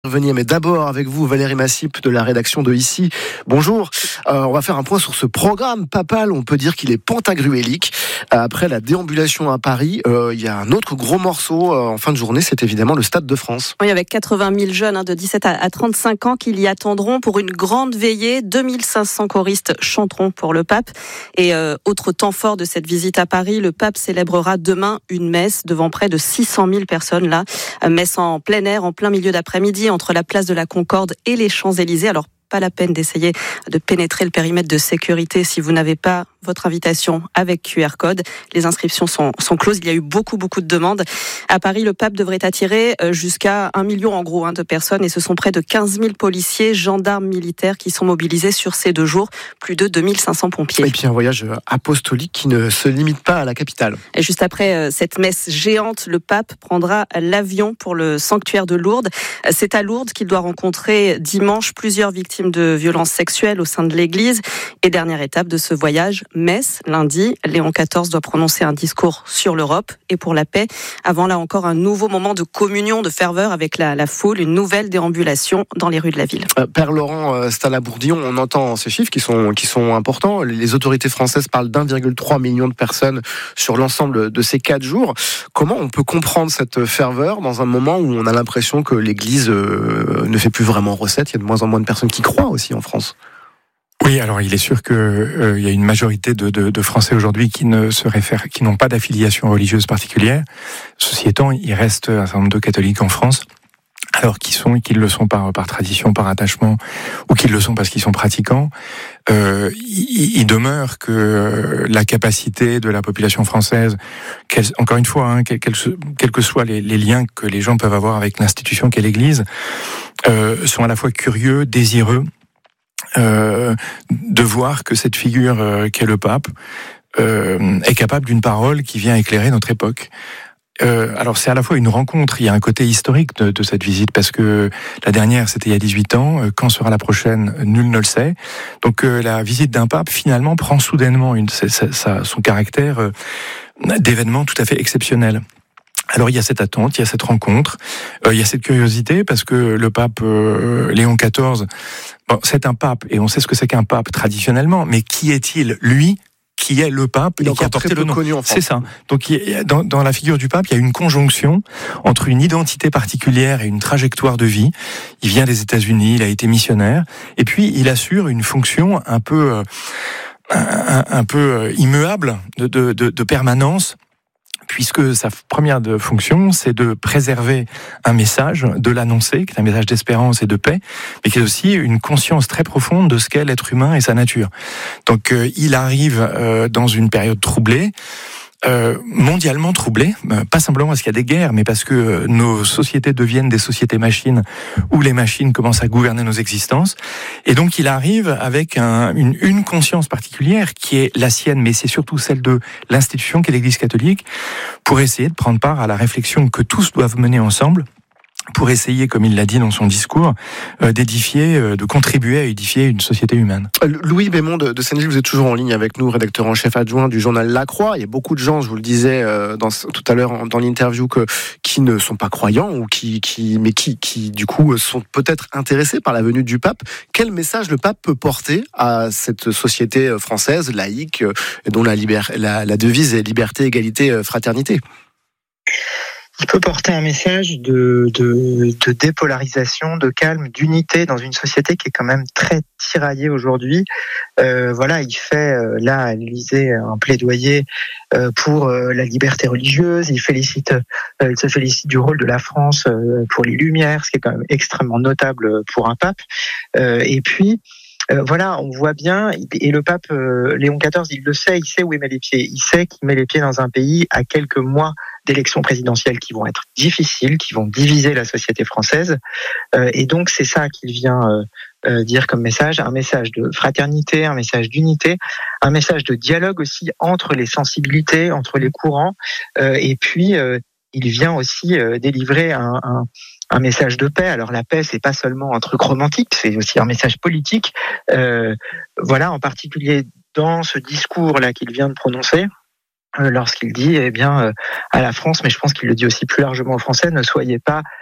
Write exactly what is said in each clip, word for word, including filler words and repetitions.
Venir, mais d'abord avec vous Valérie Massip de la rédaction de Ici. Bonjour, euh, on va faire un point sur ce programme papal. On peut dire qu'il est pantagruélique. Après la déambulation à Paris, euh, il y a un autre gros morceau euh, en fin de journée, c'est évidemment le Stade de France. Oui, avec quatre-vingt mille jeunes hein, de dix-sept à trente-cinq ans qui l'y attendront pour une grande veillée. deux mille cinq cents choristes chanteront pour le pape. Et euh, autre temps fort de cette visite à Paris, le pape célébrera demain une messe devant près de six cent mille personnes là. Messe en plein air, en plein milieu d'après-midi, entre la place de la Concorde et les Champs-Élysées. Alors, pas la peine d'essayer de pénétrer le périmètre de sécurité si vous n'avez pas votre invitation avec Q R code. Les inscriptions sont, sont closes. Il y a eu beaucoup, beaucoup de demandes. À Paris, le pape devrait attirer jusqu'à un million en gros hein, de personnes et ce sont près de quinze mille policiers, gendarmes, militaires qui sont mobilisés sur ces deux jours. Plus de deux mille cinq cents pompiers. Et puis un voyage apostolique qui ne se limite pas à la capitale. Et juste après cette messe géante, le pape prendra l'avion pour le sanctuaire de Lourdes. C'est à Lourdes qu'il doit rencontrer dimanche plusieurs victimes de violences sexuelles au sein de l'Église. Et dernière étape de ce voyage, Metz, lundi, Léon quatorze doit prononcer un discours sur l'Europe et pour la paix. Avant là encore un nouveau moment de communion, de ferveur avec la, la foule, une nouvelle déambulation dans les rues de la ville. Euh, Père Laurent euh, Stalabourdillon, on entend ces chiffres qui sont, qui sont importants. Les autorités françaises parlent d'un virgule trois million de personnes sur l'ensemble de ces quatre jours. Comment on peut comprendre cette ferveur dans un moment où on a l'impression que l'Église euh, ne fait plus vraiment recette? Il y a de moins en moins de personnes qui croient aussi en France. Oui, alors il est sûr que euh, il y a une majorité de, de, de Français aujourd'hui qui ne se réfèrent, qui n'ont pas d'affiliation religieuse particulière. Ceci étant, il reste un certain nombre de catholiques en France, alors qu'ils sont, qu'ils le sont par par tradition, par attachement, ou qu'ils le sont parce qu'ils sont pratiquants. Euh, il, il demeure que la capacité de la population française, qu'elle, encore une fois, hein, quels quel, quel que soient les, les liens que les gens peuvent avoir avec l'institution qu'est l'Église, euh, sont à la fois curieux, désireux. Euh, de voir que cette figure euh, qu'est le pape euh, est capable d'une parole qui vient éclairer notre époque. Euh, alors c'est à la fois une rencontre, il y a un côté historique de, de cette visite parce que la dernière c'était il y a dix-huit ans, quand sera la prochaine, nul ne le sait. Donc euh, la visite d'un pape finalement prend soudainement une, sa, sa, son caractère euh, d'événement tout à fait exceptionnel. Alors il y a cette attente, il y a cette rencontre, euh, il y a cette curiosité parce que le pape euh, Léon quatorze, bon, c'est un pape et on sait ce que c'est qu'un pape traditionnellement, mais qui est-il lui qui est le pape il est et qui a porté le nom? C'est ça. Donc il y a, dans, dans la figure du pape, il y a une conjonction entre une identité particulière et une trajectoire de vie. Il vient des États-Unis, il a été missionnaire et puis il assure une fonction un peu euh, un, un peu immuable de, de, de, de permanence. Puisque sa première de fonction, c'est de préserver un message, de l'annoncer, qui est un message d'espérance et de paix, mais qui est aussi une conscience très profonde de ce qu'est l'être humain et sa nature. Donc euh, il arrive euh, dans une période troublée, Euh, mondialement troublée, pas simplement parce qu'il y a des guerres, mais parce que nos sociétés deviennent des sociétés machines, où les machines commencent à gouverner nos existences. Et donc il arrive avec un, une, une conscience particulière qui est la sienne, mais c'est surtout celle de l'institution qu'est l'Église catholique, pour essayer de prendre part à la réflexion que tous doivent mener ensemble, pour essayer, comme il l'a dit dans son discours, euh, d'édifier, euh, de contribuer à édifier une société humaine. Louis Bémond de, de Saint-Gilles, vous êtes toujours en ligne avec nous, rédacteur en chef adjoint du journal La Croix. Il y a beaucoup de gens, je vous le disais euh, dans, tout à l'heure dans l'interview, que, qui ne sont pas croyants, ou qui, qui, mais qui, qui du coup sont peut-être intéressés par la venue du pape. Quel message le pape peut porter à cette société française, laïque, dont la, libère, la, la devise est liberté, égalité, fraternité? Il peut porter un message de, de, de dépolarisation, de calme, d'unité dans une société qui est quand même très tiraillée aujourd'hui. Euh, voilà, il fait euh, là à l'Élysée un plaidoyer euh, pour euh, la liberté religieuse. Il félicite, euh, il se félicite du rôle de la France euh, pour les Lumières, ce qui est quand même extrêmement notable pour un pape. Euh, et puis Euh, voilà, on voit bien, et le pape euh, Léon quatorze, il le sait, il sait où il met les pieds. Il sait qu'il met les pieds dans un pays à quelques mois d'élections présidentielles qui vont être difficiles, qui vont diviser la société française. Euh, et donc, c'est ça qu'il vient euh, euh, dire comme message, un message de fraternité, un message d'unité, un message de dialogue aussi entre les sensibilités, entre les courants. Euh, et puis, euh, il vient aussi euh, délivrer un... un un message de paix. Alors la paix, c'est pas seulement un truc romantique, c'est aussi un message politique. Euh, voilà, en particulier dans ce discours-là qu'il vient de prononcer, euh, lorsqu'il dit, eh bien, euh, à la France, mais je pense qu'il le dit aussi plus largement aux Français, ne soyez pas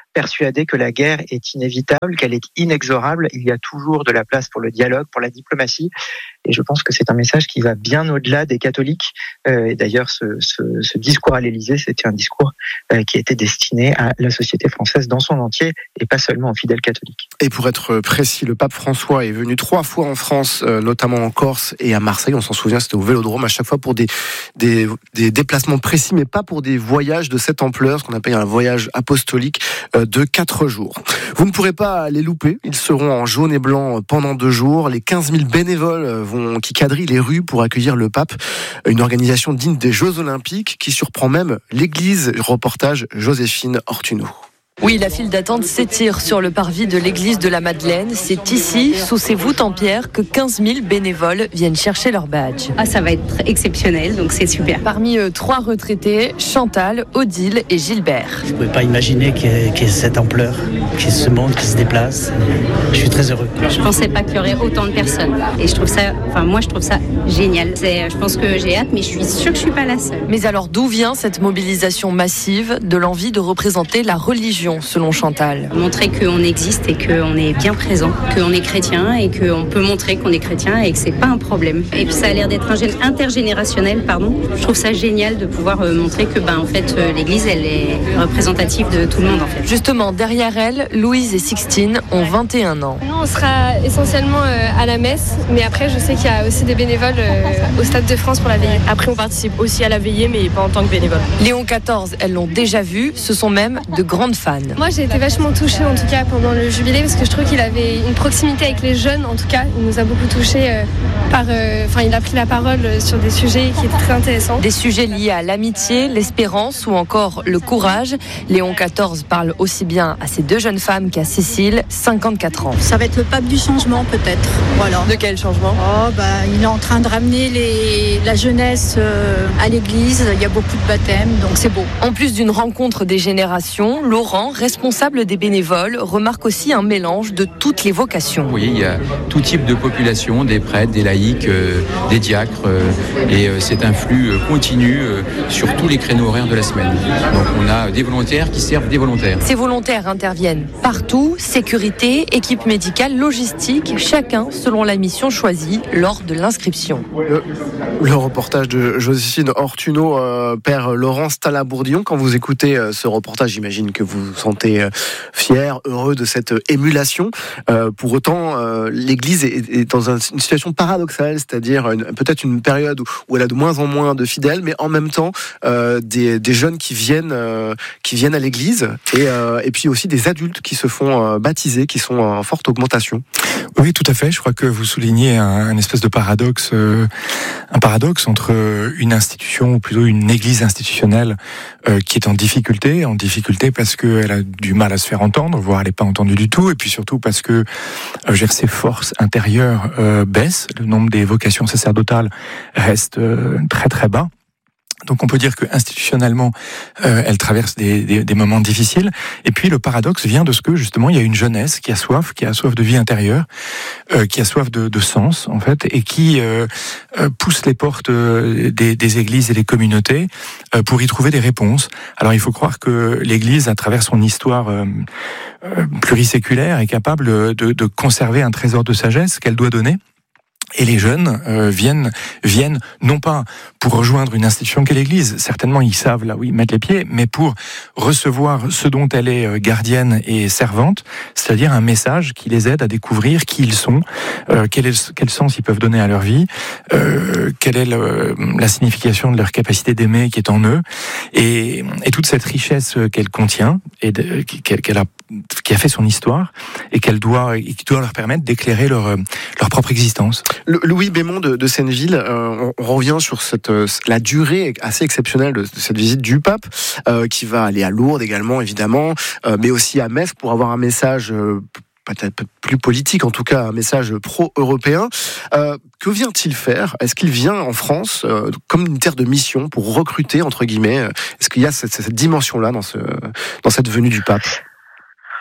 persuadé que la guerre est inévitable, qu'elle est inexorable. Il y a toujours de la place pour le dialogue, pour la diplomatie. Et je pense que c'est un message qui va bien au-delà des catholiques. Euh, et d'ailleurs, ce, ce, ce discours à l'Élysée, c'était un discours euh, qui était destiné à la société française dans son entier et pas seulement aux fidèles catholiques. Et pour être précis, le pape François est venu trois fois en France, euh, notamment en Corse et à Marseille. On s'en souvient, c'était au Vélodrome, à chaque fois pour des, des, des déplacements précis, mais pas pour des voyages de cette ampleur, ce qu'on appelle un voyage apostolique euh, de quatre jours. Vous ne pourrez pas les louper. Ils seront en jaune et blanc pendant deux jours. Les quinze mille bénévoles vont, qui quadrillent les rues pour accueillir le pape. Une organisation digne des Jeux Olympiques qui surprend même l'Église. Reportage Joséphine Ortuno. Oui, la file d'attente s'étire sur le parvis de l'église de la Madeleine. C'est ici, sous ces voûtes en pierre, que quinze mille bénévoles viennent chercher leur badge. Ah, ça va être exceptionnel, donc c'est super. Parmi eux, trois retraités, Chantal, Odile et Gilbert. Je ne pouvais pas imaginer qu'il y, ait, qu'il y ait cette ampleur, qu'il y ait ce monde qui se déplace. Je suis très heureux. Je ne pensais pas qu'il y aurait autant de personnes. Et je trouve ça, enfin moi je trouve ça génial. C'est, je pense que j'ai hâte, mais je suis sûre que je ne suis pas la seule. Mais alors d'où vient cette mobilisation massive de l'envie de représenter la religion, selon Chantal? Montrer qu'on existe et qu'on est bien présent, qu'on est chrétien et qu'on peut montrer qu'on est chrétien et que c'est pas un problème. Et puis ça a l'air d'être un gène intergénérationnel, pardon. Je trouve ça génial de pouvoir montrer que ben en fait l'Église elle est représentative de tout le monde en fait. Justement derrière elle, Louise et Sixtine ont vingt et un ans. Nous on sera essentiellement à la messe, mais après je sais qu'il y a aussi des bénévoles au Stade de France pour la veillée. Après on participe aussi à la veillée mais pas en tant que bénévole. Léon quatorze, elles l'ont déjà vu, ce sont même de grandes fans. Moi j'ai été vachement touchée en tout cas pendant le jubilé parce que je trouve qu'il avait une proximité avec les jeunes en tout cas. Il nous a beaucoup touchés euh, par... Euh, enfin il a pris la parole sur des sujets qui étaient très intéressants. Des sujets liés à l'amitié, l'espérance ou encore le courage. Léon quatorze parle aussi bien à ces deux jeunes femmes qu'à Cécile, cinquante-quatre ans. Ça va être le pape du changement peut-être. Voilà. De quel changement? Oh, bah, il est en train de ramener les, la jeunesse euh, à l'église. Il y a beaucoup de baptêmes, donc c'est beau. En plus d'une rencontre des générations, Laurent, responsable des bénévoles, remarque aussi un mélange de toutes les vocations. Oui, il y a tout type de population, des prêtres, des laïcs, euh, des diacres, euh, et euh, c'est un flux euh, continu euh, sur tous les créneaux horaires de la semaine. Donc on a des volontaires qui servent des volontaires. Ces volontaires interviennent partout, sécurité, équipe médicale, logistique, chacun selon la mission choisie lors de l'inscription. Le, le reportage de Joséphine Ortuno, euh, père Laurence Talabourdillon. Quand vous écoutez euh, ce reportage, j'imagine que vous vous sentez euh, fier, heureux de cette émulation. Euh, pour autant, euh, l'Église est, est dans un, une situation paradoxale, c'est-à-dire une, peut-être une période où, où elle a de moins en moins de fidèles, mais en même temps euh, des, des jeunes qui viennent, euh, qui viennent à l'Église, et, euh, et puis aussi des adultes qui se font euh, baptiser, qui sont en forte augmentation. Oui, tout à fait. Je crois que vous soulignez un, un espèce de paradoxe, euh, un paradoxe entre une institution, ou plutôt une Église institutionnelle, euh, qui est en difficulté, en difficulté parce qu'elle a du mal à se faire entendre, voire elle n'est pas entendue du tout, et puis surtout parce que euh, ses forces intérieures euh, baissent, le nombre des vocations sacerdotales reste euh, très très bas. Donc on peut dire que institutionnellement, euh, elle traverse des, des, des moments difficiles. Et puis le paradoxe vient de ce que justement il y a une jeunesse qui a soif, qui a soif de vie intérieure, euh, qui a soif de, de sens en fait, et qui euh, euh, pousse les portes des, des églises et des communautés euh, pour y trouver des réponses. Alors il faut croire que l'Église, à travers son histoire euh, euh, pluriséculaire, est capable de, de conserver un trésor de sagesse qu'elle doit donner. Et les jeunes euh, viennent viennent non pas pour rejoindre une institution qu'est l'Église, certainement ils savent là où ils mettent les pieds, mais pour recevoir ce dont elle est gardienne et servante, c'est-à-dire un message qui les aide à découvrir qui ils sont, euh, quel est quel sens ils peuvent donner à leur vie, euh, quelle est le, la signification de leur capacité d'aimer qui est en eux, et, et toute cette richesse qu'elle contient et de, qu'elle, qu'elle a qui a fait son histoire et qu'elle doit et qui doit leur permettre d'éclairer leur leur propre existence. Le, Louis Bémond de, de Senneville, euh, on, on revient sur cette euh, la durée assez exceptionnelle de, de cette visite du pape, euh, qui va aller à Lourdes également évidemment, euh, mais aussi à Metz pour avoir un message euh, peut-être plus politique, en tout cas un message pro-européen. Euh, que vient-il faire? Est-ce qu'il vient en France euh, comme une terre de mission pour recruter entre guillemets? Est-ce qu'il y a cette, cette dimension-là dans ce dans cette venue du pape?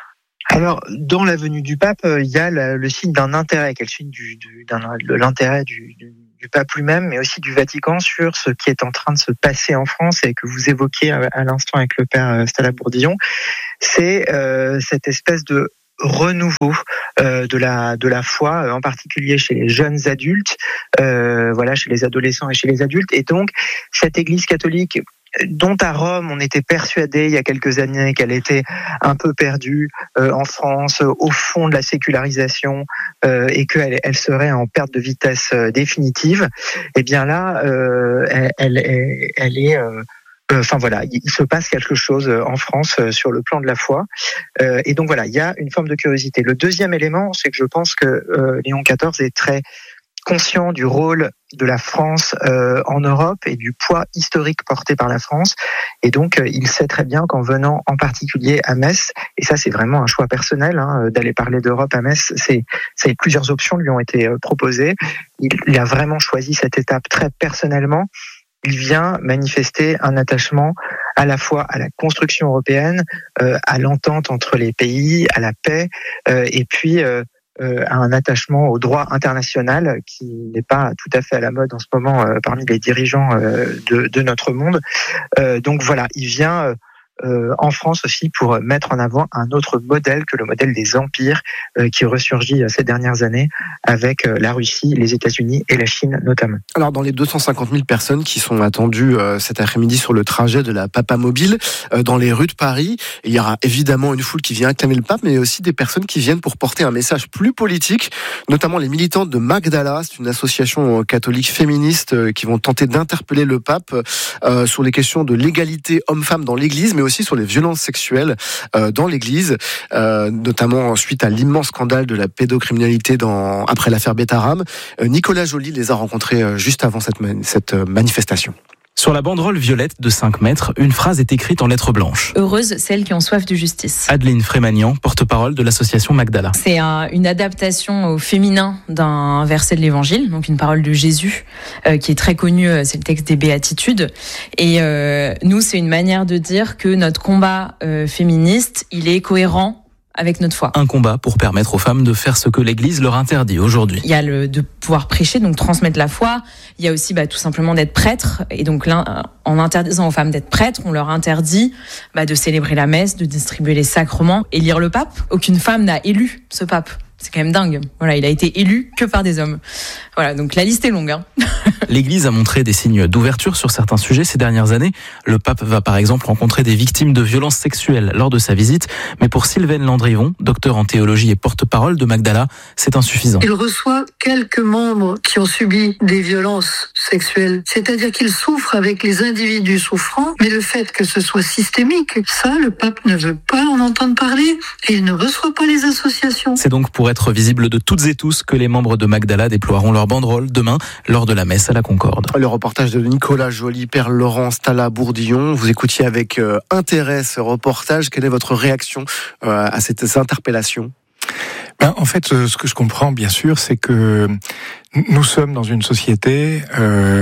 Alors, dans la venue du pape, il y a le, le signe d'un intérêt, quel signe du, du, d'un, de l'intérêt du, du, du pape lui-même, mais aussi du Vatican sur ce qui est en train de se passer en France et que vous évoquez à, à l'instant avec le père Stella Bourdillon. C'est euh, cette espèce de renouveau euh, de la de la foi, en particulier chez les jeunes adultes, euh, voilà, chez les adolescents et chez les adultes. Et donc, cette Église catholique, dont à Rome on était persuadé il y a quelques années qu'elle était un peu perdue euh, en France, au fond de la sécularisation, euh, et qu'elle elle serait en perte de vitesse euh, définitive, et bien là, euh, elle, elle, elle est... Euh, Enfin voilà, il se passe quelque chose en France sur le plan de la foi, euh, et donc voilà, il y a une forme de curiosité. Le deuxième élément, c'est que je pense que euh, Léon quatorze est très conscient du rôle de la France euh, en Europe et du poids historique porté par la France, et donc euh, il sait très bien qu'en venant en particulier à Metz, et ça c'est vraiment un choix personnel, hein, d'aller parler d'Europe à Metz, c'est, c'est plusieurs options lui ont été euh, proposées. Il, il a vraiment choisi cette étape très personnellement. Il vient manifester un attachement à la fois à la construction européenne, euh, à l'entente entre les pays, à la paix, euh, et puis euh, euh, à un attachement au droit international qui n'est pas tout à fait à la mode en ce moment euh, parmi les dirigeants euh, de, de notre monde. Euh, donc voilà, il vient euh, Euh, en France aussi pour mettre en avant un autre modèle que le modèle des empires euh, qui ressurgit euh, ces dernières années avec euh, la Russie, les États-Unis et la Chine notamment. Alors dans les deux cent cinquante mille personnes qui sont attendues euh, cet après-midi sur le trajet de la Papa Mobile euh, dans les rues de Paris, il y aura évidemment une foule qui vient acclamer le pape, mais aussi des personnes qui viennent pour porter un message plus politique, notamment les militantes de Magdala, c'est une association catholique féministe euh, qui vont tenter d'interpeller le pape euh, sur les questions de l'égalité homme-femme dans l'Église, mais aussi sur les violences sexuelles euh, dans l'Église, euh, notamment suite à l'immense scandale de la pédocriminalité dans, après l'affaire Betaram. Euh, Nicolas Joly les a rencontrés euh, juste avant cette, cette euh, manifestation. Sur la banderole violette de cinq mètres, une phrase est écrite en lettres blanches. Heureuse celles qui ont soif de justice. Adeline Frémagnan, porte-parole de l'association Magdala. C'est un, une adaptation au féminin d'un verset de l'Évangile, donc une parole de Jésus, euh, qui est très connue, c'est le texte des Béatitudes. Et euh, nous, c'est une manière de dire que notre combat euh, féministe, il est cohérent avec notre foi. Un combat pour permettre aux femmes de faire ce que l'Église leur interdit aujourd'hui. Il y a le de pouvoir prêcher, donc transmettre la foi. Il y a aussi bah, tout simplement d'être prêtre. Et donc là, en interdisant aux femmes d'être prêtres, on leur interdit bah, de célébrer la messe, de distribuer les sacrements et lire le pape. Aucune femme n'a élu ce pape. C'est quand même dingue. Voilà, il a été élu que par des hommes. Voilà, donc la liste est longue. Hein. L'Église a montré des signes d'ouverture sur certains sujets ces dernières années. Le pape va par exemple rencontrer des victimes de violences sexuelles lors de sa visite. Mais pour Sylvaine Landrivon, docteur en théologie et porte-parole de Magdala, c'est insuffisant. Il reçoit quelques membres qui ont subi des violences sexuelles. C'est-à-dire qu'il souffre avec les individus souffrants, mais le fait que ce soit systémique, ça, le pape ne veut pas en entendre parler et il ne reçoit pas les associations. C'est donc pour être visible de toutes et tous que les membres de Magdala déploieront leur banderole demain lors de la messe à la Concorde. Le reportage de Nicolas Joly, Père Laurent Stella Bourdillon. Vous écoutiez avec euh, intérêt ce reportage. Quelle est votre réaction euh, à cette, cette interpellation ? Ben, en fait, ce que je comprends, bien sûr, c'est que nous sommes dans une société euh,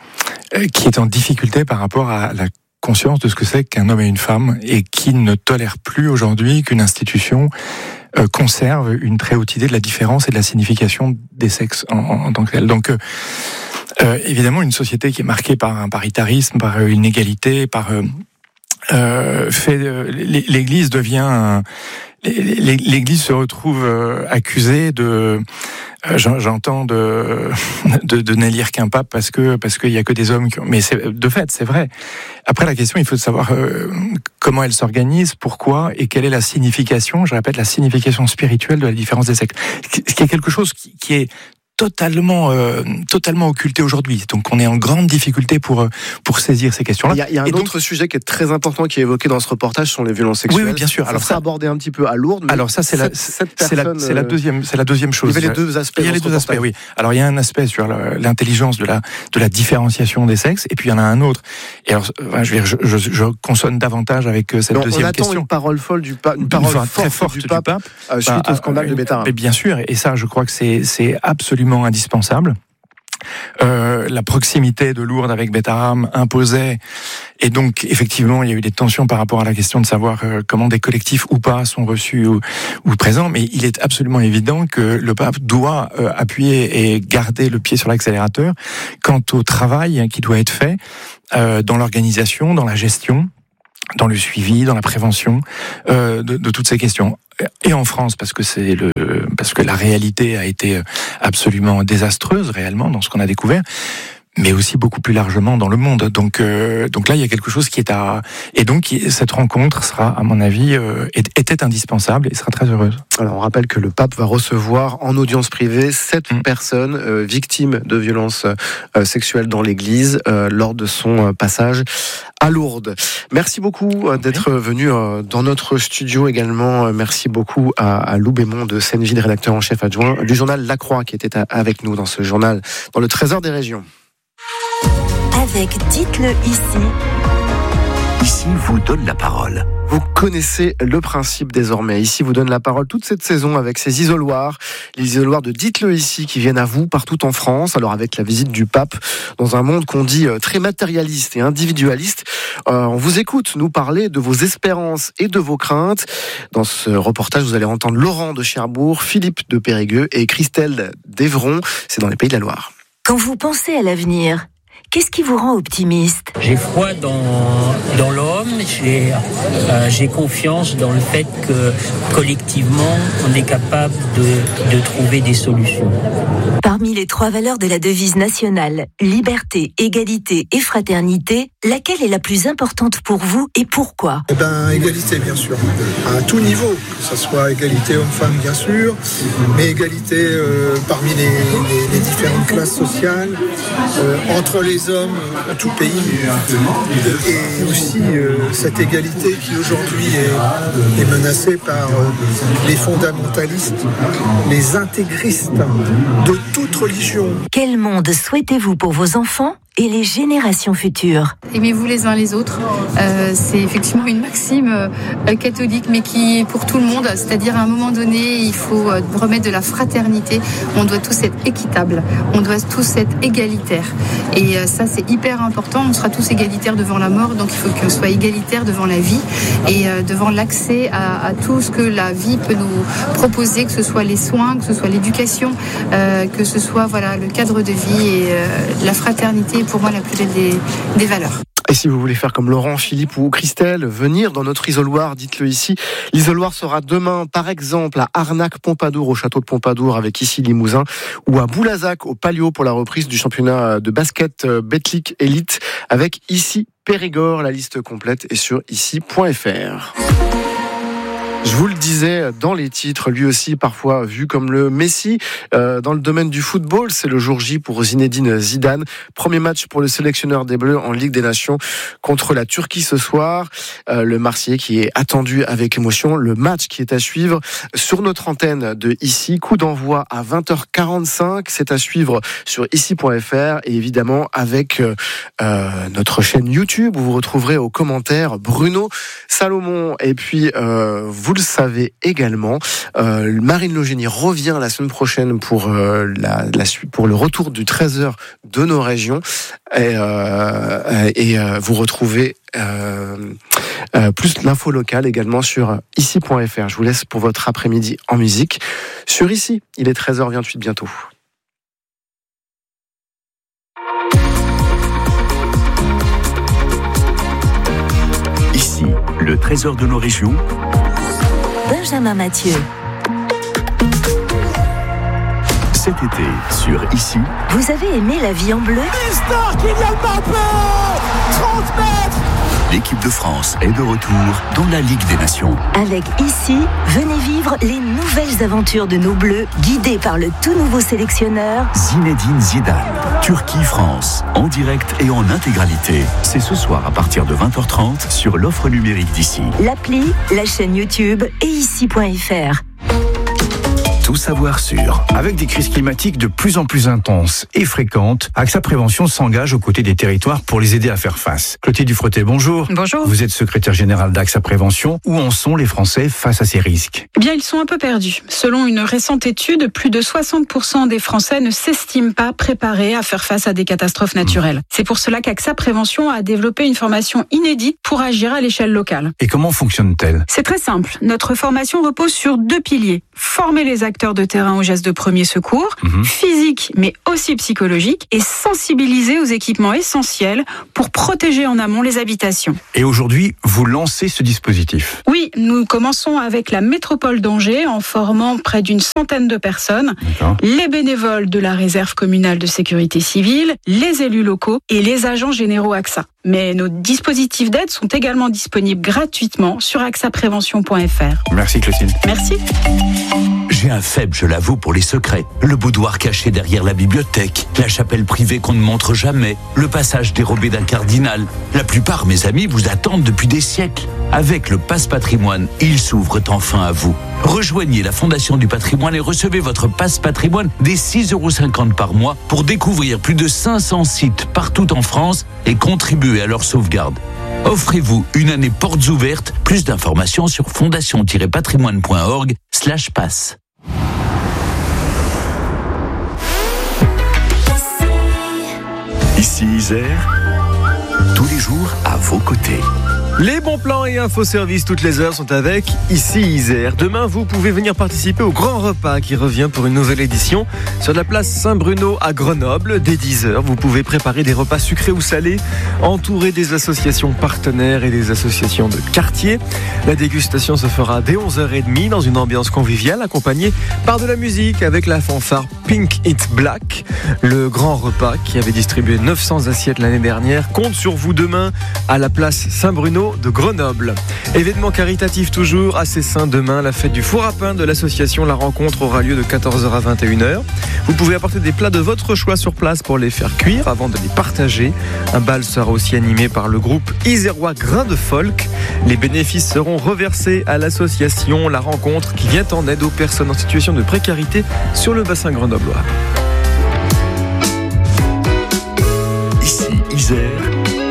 qui est en difficulté par rapport à la conscience de ce que c'est qu'un homme et une femme et qui ne tolère plus aujourd'hui qu'une institution euh, conserve une très haute idée de la différence et de la signification des sexes en, en, en tant que tel. Donc, euh, euh, évidemment, une société qui est marquée par un paritarisme, par une inégalité, par euh, euh, fait, euh, l'Église devient un, l'Église se retrouve accusée de, j'entends de, de, de n'élire qu'un pape parce que parce qu'il y a que des hommes qui ont, mais c'est, de fait c'est vrai. Après la question, il faut savoir euh, comment elle s'organise, pourquoi et quelle est la signification. Je répète, la signification spirituelle de la différence des sexes, ce qui est quelque chose qui, qui est totalement euh, totalement occulté aujourd'hui. Donc on est en grande difficulté pour pour saisir ces questions-là. Il y a, il y a un et autre donc, sujet qui est très important qui est évoqué dans ce reportage, sont les violences sexuelles. Oui, oui bien sûr. Ça alors ça abordé un petit peu à Lourdes. Alors ça c'est cette, la cette c'est la c'est la deuxième c'est la deuxième chose. Il y avait les deux aspects. Il y a les deux aspects, oui. Alors il y a un aspect sur l'intelligence de la de la différenciation des sexes, et puis il y en a un autre. Et alors je vais je, je, je consonne davantage avec cette donc, deuxième on attend question. Une parole folle du pape, une parole une forte, très forte du, du pape, pape euh, suite bah, au scandale euh, de Betaram. Mais bien sûr, et ça je crois que c'est c'est absolument indispensable. Euh, la proximité de Lourdes avec Beit Haram imposait, et donc effectivement il y a eu des tensions par rapport à la question de savoir euh, comment des collectifs ou pas sont reçus ou, ou présents, mais il est absolument évident que le pape doit euh, appuyer et garder le pied sur l'accélérateur quant au travail qui doit être fait euh, dans l'organisation, dans la gestion, dans le suivi, dans la prévention euh, de, de toutes ces questions. Et en France, parce que c'est le, parce que la réalité a été absolument désastreuse réellement dans ce qu'on a découvert, mais aussi beaucoup plus largement dans le monde. Donc, euh, donc là, il y a quelque chose qui est à... Et donc, cette rencontre sera, à mon avis, euh, était indispensable et sera très heureuse. Alors, on rappelle que le pape va recevoir en audience privée sept mmh. personnes euh, victimes de violences euh, sexuelles dans l'Église euh, lors de son euh, passage à Lourdes. Merci beaucoup euh, d'être okay. venu euh, dans notre studio également. Euh, merci beaucoup à, à Lou Bémond de Senneville, rédacteur en chef adjoint du journal La Croix, qui était à, avec nous dans ce journal, dans le Trésor des régions. Avec Dites-le ici. Ici vous donne la parole. Vous connaissez le principe désormais. Ici vous donne la parole toute cette saison avec ces isoloirs, les isoloirs de Dites-le ici qui viennent à vous partout en France. Alors avec la visite du pape dans un monde qu'on dit très matérialiste et individualiste, euh, on vous écoute nous parler de vos espérances et de vos craintes. Dans ce reportage, vous allez entendre Laurent de Cherbourg, Philippe de Périgueux et Christelle d'Evron. C'est dans les Pays de la Loire. Quand vous pensez à l'avenir, qu'est-ce qui vous rend optimiste ? J'ai foi dans, dans l'homme, j'ai, euh, j'ai confiance dans le fait que collectivement, on est capable de, de trouver des solutions. Parmi les trois valeurs de la devise nationale, liberté, égalité et fraternité, laquelle est la plus importante pour vous et pourquoi ? Eh bien, égalité, bien sûr, à tout niveau, que ce soit égalité homme-femme, bien sûr, mais égalité euh, parmi les, les, les différentes classes sociales, euh, entre les hommes en tout pays, et aussi euh, cette égalité qui aujourd'hui est, est menacée par euh, les fondamentalistes, les intégristes de toute religion. Quel monde souhaitez-vous pour vos enfants et les générations futures ? Aimez-vous les uns les autres. Euh, c'est effectivement une maxime euh, catholique, mais qui est pour tout le monde. C'est-à-dire, à un moment donné, il faut euh, remettre de la fraternité. On doit tous être équitables. On doit tous être égalitaires. Et euh, ça, c'est hyper important. On sera tous égalitaires devant la mort, donc il faut qu'on soit égalitaires devant la vie et euh, devant l'accès à, à tout ce que la vie peut nous proposer, que ce soit les soins, que ce soit l'éducation, euh, que ce soit voilà le cadre de vie et euh, la fraternité. Pour moi, la plus belle des, des valeurs. Et si vous voulez faire comme Laurent, Philippe ou Christelle, venir dans notre isoloir, dites-le ici. L'isoloir sera demain, par exemple, à Arnac-Pompadour, au château de Pompadour, avec ici Limousin, ou à Boulazac, au Palio, pour la reprise du championnat de basket Betclic Elite, avec ici Périgord. La liste complète est sur ici point f r. Je vous le disais dans les titres, lui aussi parfois vu comme le Messi euh, dans le domaine du football. C'est le jour J pour Zinedine Zidane. Premier match pour le sélectionneur des Bleus en Ligue des Nations contre la Turquie ce soir. Euh, le Marseillais qui est attendu avec émotion. Le match qui est à suivre sur notre antenne de ici. Coup d'envoi à vingt heures quarante-cinq. C'est à suivre sur ici point f r et évidemment avec euh, notre chaîne YouTube où vous retrouverez aux commentaires Bruno Salomon. Et puis euh, vous Vous le savez également, euh, Marine Le Génie revient la semaine prochaine pour, euh, la, la, pour le retour du trésor de nos régions. Et, euh, et euh, vous retrouvez euh, euh, plus l'info locale également sur ici point f r. Je vous laisse pour votre après-midi en musique sur Ici. Il est treize heures vingt-huit bientôt. Ici, le trésor de nos régions. Benjamin Mathieu. Cet été, sur Ici. Vous avez aimé La vie en bleu ? trente mètres. L'équipe de France est de retour dans la Ligue des Nations. Avec Ici, venez vivre les nouvelles aventures de nos Bleus, guidés par le tout nouveau sélectionneur Zinedine Zidane. Turquie-France, en direct et en intégralité. C'est ce soir à partir de vingt heures trente sur l'offre numérique d'Ici. L'appli, la chaîne YouTube et ici point f r. tout savoir sur. Avec des crises climatiques de plus en plus intenses et fréquentes, AXA Prévention s'engage aux côtés des territoires pour les aider à faire face. Clotilde Dufretet, bonjour. Bonjour. Vous êtes secrétaire générale d'AXA Prévention. Où en sont les Français face à ces risques ? Eh bien, ils sont un peu perdus. Selon une récente étude, plus de soixante pour cent des Français ne s'estiment pas préparés à faire face à des catastrophes naturelles. Mmh. C'est pour cela qu'AXA Prévention a développé une formation inédite pour agir à l'échelle locale. Et comment fonctionne-t-elle ? C'est très simple. Notre formation repose sur deux piliers. Former les acteurs de terrain aux gestes de premier secours, mmh. physiques mais aussi psychologiques, et sensibiliser aux équipements essentiels pour protéger en amont les habitations. Et aujourd'hui, vous lancez ce dispositif ? Oui, nous commençons avec la métropole d'Angers en formant près d'une centaine de personnes, D'accord. les bénévoles de la réserve communale de sécurité civile, les élus locaux et les agents généraux AXA. Mais nos dispositifs d'aide sont également disponibles gratuitement sur axa prévention point f r. Merci Clotilde. Merci. J'ai un faible, je l'avoue, pour les secrets. Le boudoir caché derrière la bibliothèque, la chapelle privée qu'on ne montre jamais, le passage dérobé d'un cardinal. La plupart, mes amis, vous attendent depuis des siècles. Avec le Passe Patrimoine, ils s'ouvrent enfin à vous. Rejoignez la Fondation du Patrimoine et recevez votre Passe Patrimoine dès six euros cinquante par mois pour découvrir plus de cinq cents sites partout en France et contribuer à leur sauvegarde. Offrez-vous une année portes ouvertes. Plus d'informations sur fondation tiret patrimoine point org slash passe. Ici Isère, tous les jours à vos côtés. Les bons plans et info-services toutes les heures sont avec Ici Isère. Demain, vous pouvez venir participer au grand repas qui revient pour une nouvelle édition sur la place Saint-Bruno à Grenoble. Dès dix heures, vous pouvez préparer des repas sucrés ou salés, entourés des associations partenaires et des associations de quartier. La dégustation se fera dès onze heures trente dans une ambiance conviviale accompagnée par de la musique avec la fanfare Pink It Black. Le grand repas qui avait distribué neuf cents assiettes l'année dernière compte sur vous demain à la place Saint-Bruno de Grenoble. Événement caritatif toujours à Cessin demain, la fête du four à pain de l'association La Rencontre aura lieu de quatorze heures à vingt et une heures. Vous pouvez apporter des plats de votre choix sur place pour les faire cuire avant de les partager. Un bal sera aussi animé par le groupe isérois Grain de Folk. Les bénéfices seront reversés à l'association La Rencontre qui vient en aide aux personnes en situation de précarité sur le bassin grenoblois.